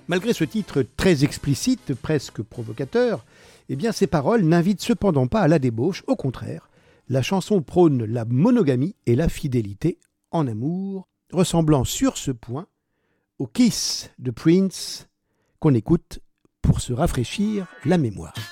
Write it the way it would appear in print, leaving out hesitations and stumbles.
Malgré ce titre très explicite, presque provocateur, eh bien ces paroles n'invitent cependant pas à la débauche, au contraire. La chanson prône la monogamie et la fidélité en amour, ressemblant sur ce point au Kiss de Prince qu'on écoute pour se rafraîchir la mémoire.